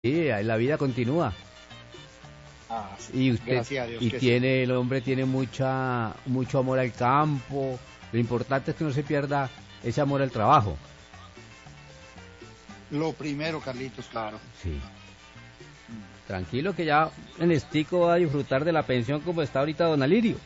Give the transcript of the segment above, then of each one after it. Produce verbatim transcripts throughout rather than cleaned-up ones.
Sí, la vida continúa. Ah, sí. Y usted Gracias a Dios y que tiene sí. el hombre tiene mucha mucho amor al campo. Lo importante es que no se pierda ese amor al trabajo. Lo primero, Carlitos, claro. Sí. Tranquilo que ya en estico va a disfrutar de la pensión como está ahorita don Alirio.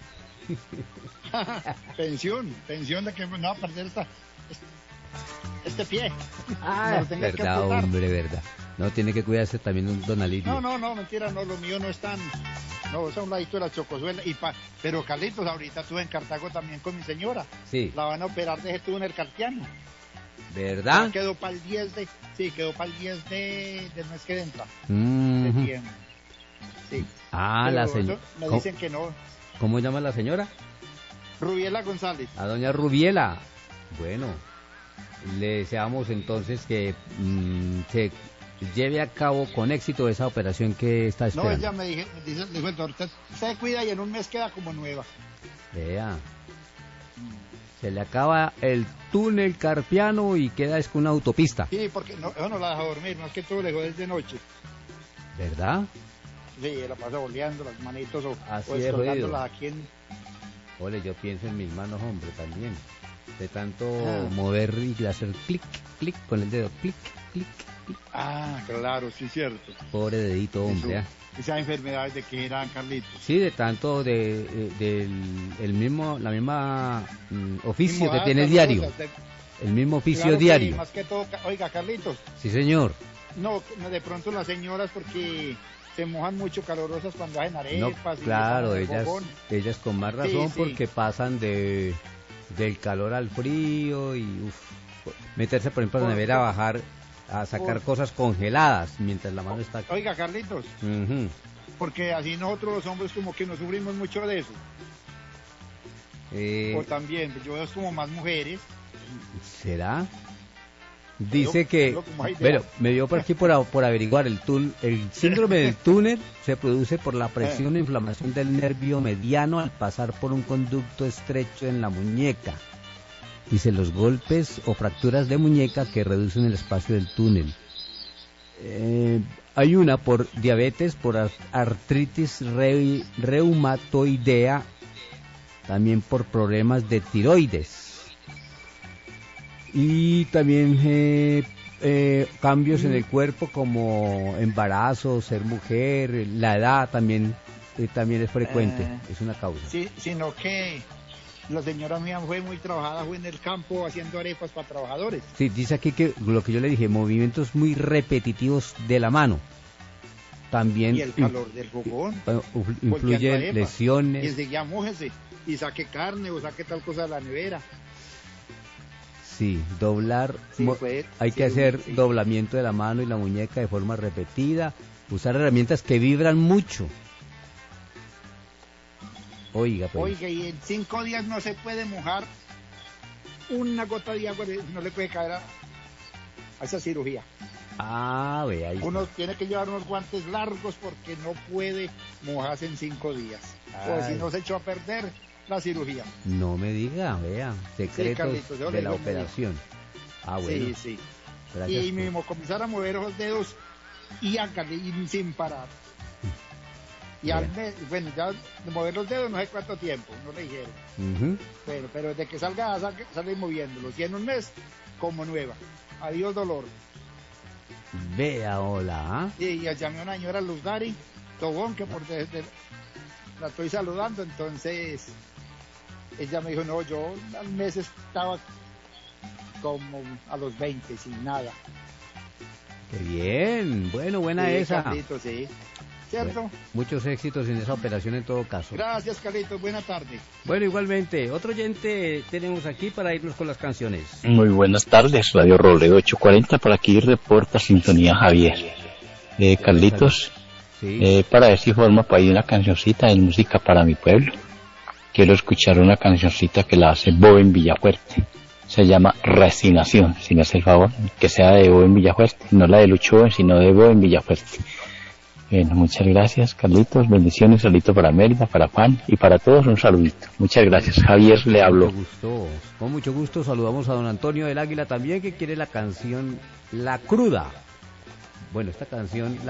pensión, pensión de que no va a perder esta, este, este pie. Ah, no lo tengas que verdad, amputar. hombre, verdad. No, tiene que cuidarse también un don Alirio. No, no, no, mentira, no, lo mío no es tan... No, es a un ladito de la Chocosuela. Y pa... Pero, Carlitos, ahorita estuve en Cartago también con mi señora. Sí. La van a operar de ese túnel carpiano. ¿Verdad? Ya quedó para el diez de... Sí, quedó para el diez de... del mes que entra. Mm-hmm. De tiempo. Sí. Ah, Pero la señora. Me dicen que no. ¿Cómo llama la señora? Rubiela González. A doña Rubiela. Bueno, le deseamos entonces que mmm, se lleve a cabo con éxito esa operación que está esperando. No, ella me dije, me dice, dijo el doctor, se cuida y en un mes queda como nueva. Vea. Se le acaba el túnel carpiano y queda es con una autopista. Sí, porque no, no la deja dormir, más que todo le dejó desde noche. ¿Verdad? Sí, la pasa boleando las manitos o, Así o es, descolgándolas aquí en... Ole, yo pienso en mis manos, hombre, también. De tanto Ah. mover y hacer clic, clic con el dedo, clic, clic, clic. Ah, claro, sí, cierto. Pobre dedito, hombre. Eso, ¿eh? Esas enfermedades de que eran, Carlitos. Sí, de tanto de, de del el mismo, la misma mm, oficio Mismo que tiene datos, diario. cosas, de- El mismo oficio claro que diario. sí, más que todo, oiga, Carlitos, Sí, señor. no, de pronto las señoras porque se mojan mucho calorosas cuando hacen No, arepas. y claro, les hacen el ellas, fogón. ellas con más razón Sí, sí. porque pasan de del calor al frío y uf, meterse por ejemplo a la Por- nevera a bajar a sacar por- cosas congeladas mientras la mano está. Oiga, Carlitos, Ujú. porque así nosotros los hombres como que no sufrimos mucho de eso. Eh, O también, yo veo como más mujeres. ¿Será? Dice Pero- que, pero como hay de- bueno, me dio por aquí por, a- por averiguar, el, tul- el síndrome del túnel se produce por la presión e inflamación del nervio mediano al pasar por un conducto estrecho en la muñeca. Dice, los golpes o fracturas de muñeca que reducen el espacio del túnel. Eh, hay una por diabetes, por ar- artritis re- reumatoidea, también por problemas de tiroides. Y también eh, eh, cambios en el cuerpo como embarazo, ser mujer, la edad también eh, también es frecuente, Eh, es una causa. Sí, sino que la señora mía fue muy trabajada, fue en el campo haciendo arepas para trabajadores. Sí, dice aquí que lo que yo le dije, movimientos muy repetitivos de la mano. También Y el calor del fogón. in- volteando influye arepas. Y lesiones. enseguida mójese y saque carne o saque tal cosa de la nevera. Sí, doblar, Sí, mo- fue- hay sí, que hacer sí. doblamiento de la mano y la muñeca de forma repetida, usar herramientas que vibran mucho. Oiga, pues. Oiga, y en cinco días no se puede mojar una gota de agua, no le puede caer a, a esa cirugía. Ah, ve ahí. Uno tiene que llevar unos guantes largos porque no puede mojarse en cinco días. O si Ay. no se echó a perder la cirugía. No me diga, vea, secretos Carlitos, yo de le la digo, me operación. Ah, bueno. Sí, sí. Gracias Y por- mismo comenzar a mover los dedos y hágale y sin parar. Y al Bien. mes, bueno, ya de mover los dedos no sé cuánto tiempo, no le dijeron. Ujú. Pero, pero desde que salga, salga sale moviéndolos. Y en un mes, como nueva. Adiós dolor. Vea, hola. ¿ah? Y, y llamé a una señora Luz Dari Tobón, que por desde la estoy saludando, entonces ella me dijo, no, yo al mes estaba como a los veinte, sin nada. Qué bien, bueno, buena Sí, esa. Carlitos, sí. ¿Cierto? Bueno, muchos éxitos en esa operación en todo caso. Gracias, Carlitos, buena tarde. Bueno, igualmente, otro oyente tenemos aquí para irnos con las canciones. Muy buenas tardes, Radio Robledo ocho cuarenta, por aquí reporta Sintonía Javier. Eh, Carlitos, Sí. eh, para ver si forma para ir una cancioncita de música para mi pueblo. Quiero escuchar una cancioncita que la hace Bo en Villafuerte. Se llama Resignación, si me hace el favor, que sea de Bo en Villafuerte, no la de Lucho, sino de Bo en Villafuerte. Bueno, muchas gracias, Carlitos, bendiciones, saludito para Mérida, para Juan y para todos un saludito. Muchas gracias, Javier le habló. Con mucho gusto, con mucho gusto saludamos a don Antonio del Águila también, que quiere la canción La Cruda. Bueno, esta canción...